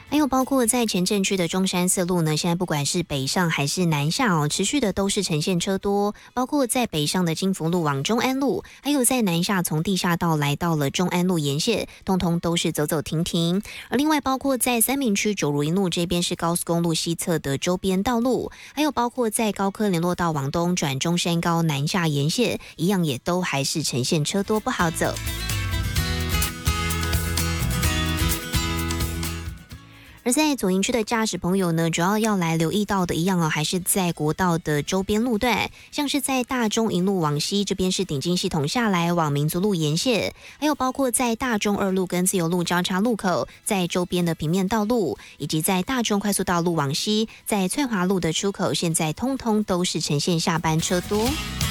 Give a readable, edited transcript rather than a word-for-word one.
还有包括在前镇区的中山四路呢，现在不管是北上还是南下哦，持续的都是呈现车多，包括在北上的金福路往中安路，还有在南下从地下道来到了中安路沿线，通通都是走走停停。而另外包括在三民区九如一路这边是高速公路西侧的周边道路，还有包括在高科联络道往东转中山高南下沿线，一样也都还是呈现车多不好走。而在左营区的驾驶朋友呢，主要要来留意到的一样哦，还是在国道的周边路段，像是在大中一路往西这边是顶进系统下来往民族路沿线，还有包括在大中二路跟自由路交叉路口，在周边的平面道路，以及在大中快速道路往西，在翠华路的出口，现在通通都是呈现下班车多。